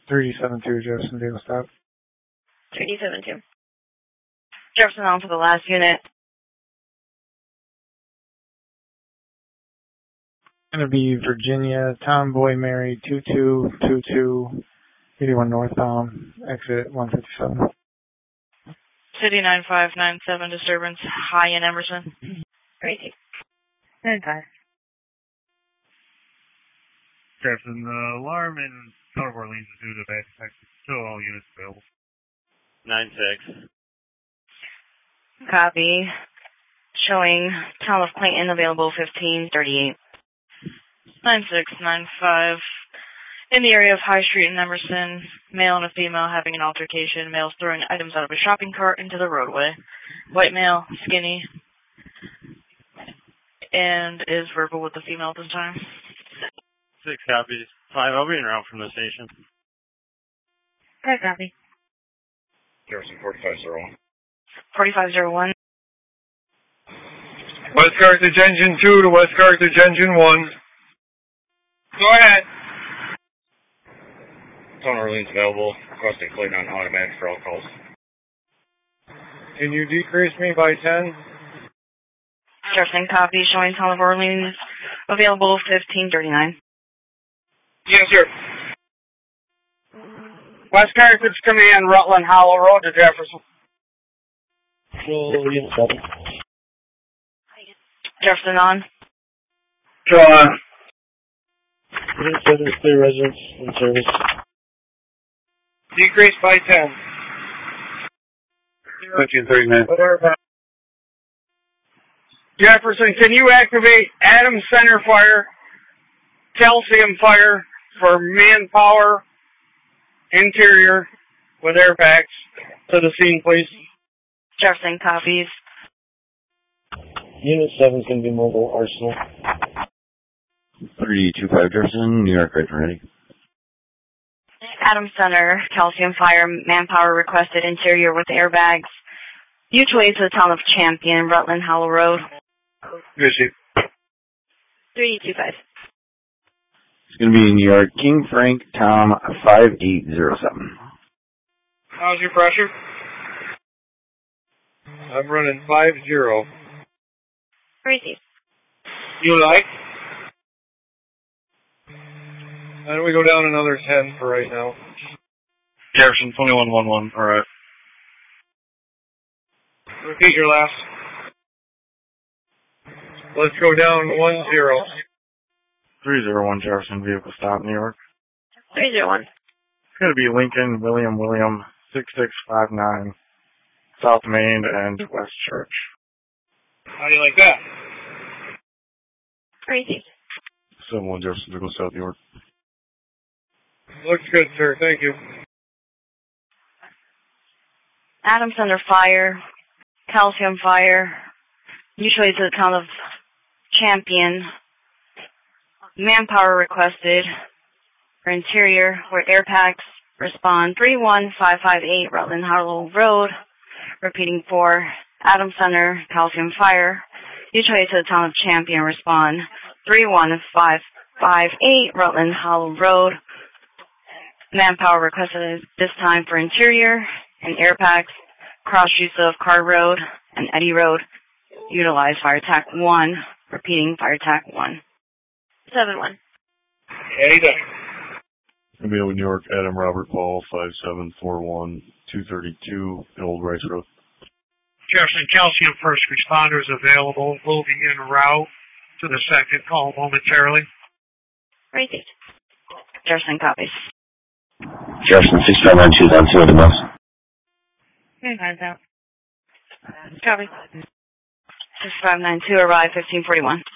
372 Jefferson vehicle stop. 372. Jefferson on for the last unit. Gonna be Virginia, Tomboy Mary, 2222, 81 northbound, exit 157. City 9597, disturbance high in Emerson. Crazy. 95. Jefferson, alarm in Town of Orleans is due to bad detected. Still all units available. 9-6. Copy. Showing Town of Clayton available 1538. 9695. In the area of High Street in Emerson, male and a female having an altercation. Male's throwing items out of a shopping cart into the roadway. White male, skinny, and is verbal with the female at this time. 6 copies. 5, I'll be en route from the station. Okay, copy. Jefferson 4501. 4501. West Carthage Engine 2 to West Carthage Engine 1. Go ahead. Town of Orleans available. Requesting Clayton on automatic for all calls. Can you decrease me by 10? Jefferson copy. Showing Town of Orleans available 1539. Yes, sir. West Carthage Command, Rutland Hollow Road to Jefferson. Jefferson on. Go on. 73 residents in service. Decrease by 10. 1539. Jefferson, can you activate Adams Center Fire, Calcium Fire for manpower, interior with airbags to the scene, please? Jefferson copies. Unit 7 is going to be mobile arsenal. 325 Jefferson, New York, ready. Adams Center, Calcium Fire, manpower requested, interior with airbags. Mutually to the Town of Champion, Rutland Hollow Road. Receive. 325. It's going to be New York, King Frank, Tom, 5807. How's your pressure? I'm running 5-0. Receive. You like? And we go down another 10 for right now. Jefferson 2111. All right. Repeat your last. Let's go down 1-0. 301 Jefferson, vehicle stop, New York. 301. It's going to be Lincoln, William, 6659, South Main and West Church. How do you like that? Receive. 71 Jefferson, vehicle south, New York. Looks good, sir. Thank you. Adams Center Fire, Calcium Fire, mutually to the Town of Champion. Manpower requested for interior where air packs respond 31558 Rutland Hollow Road. Repeating for Adams Center, Calcium Fire, mutually to the Town of Champion respond 31558 Rutland Hollow Road. Manpower requested this time for interior and air packs, cross use of Car Road and Eddy Road. Utilize Fire Tac 1. Repeating Fire Tac 1. 7-1. Anytime. It's going to be over New York, Adam Robert Paul, 5741, 232, Old Rice Road. Jefferson Calcium first responders available. Will be en route to the second call momentarily. Received. Jefferson copies. Jefferson 6592 down 2 of the bus. Okay, guys out. Copy. 6592 arrive 1541.